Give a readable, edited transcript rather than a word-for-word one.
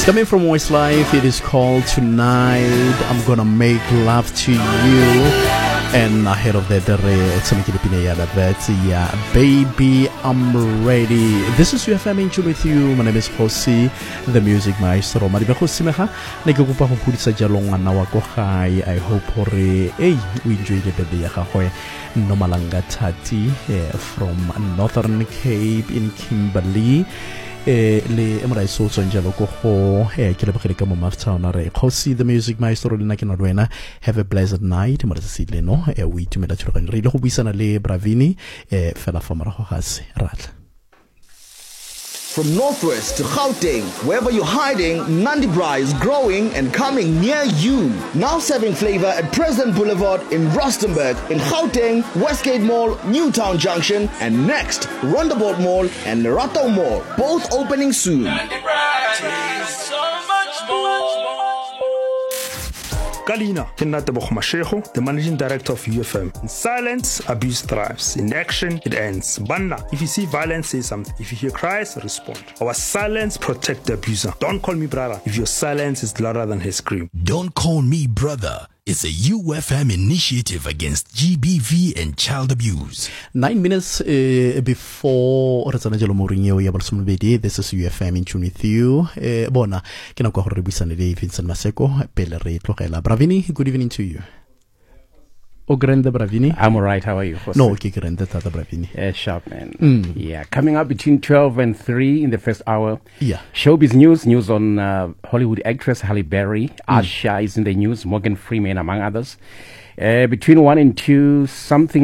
Coming from Westlife, it is called Tonight I'm Gonna Make Love to You. And ahead of that, that's Baby I'm Ready. This is UFM in tune with you. My name is Josi, the music maestro. I hope we enjoy the birthday Nomalanga Tati from Northern Cape in Kimberley. Le emra so njalo go ho ke le bagele ka mo maftauna re Khosi the music maestro le na ke no wena. Have a blessed night mo re se le no we itumela tsholo re ile go buisana le Bravini fela fa mara go gase ratla. From Northwest to Gauteng, wherever you're hiding, Nandi Bra is growing and coming near you. Now serving flavor at President Boulevard in Rustenburg, in Gauteng, Westgate Mall, Newtown Junction, and next, Rondeboort Mall and Lerato Mall, both opening soon. Nandi Bra, so much more. Kalina, Kinatabo Masheho, the managing director of UFM. In silence, abuse thrives. In action, it ends. Banna, if you see violence, say something. If you hear cries, respond. Our silence protect the abuser. Don't call me brother if your silence is louder than his scream. Don't call me brother. It's a UFM initiative against GBV and child abuse. 9 minutes before this is UFM in tune with you. Bona, kena kwa hore buisane le Vincent Maseko pele re tlogela. Bravini, good evening to you. Grande Bravini. I'm alright, how are you? No, okay, Grande Tata Bravini. Sharp man. Yeah, coming up between 12 and 3 in the first hour. Yeah. Showbiz news on Hollywood actress Halle Berry. Asha is in the news, Morgan Freeman among others. Between 1 and 2, something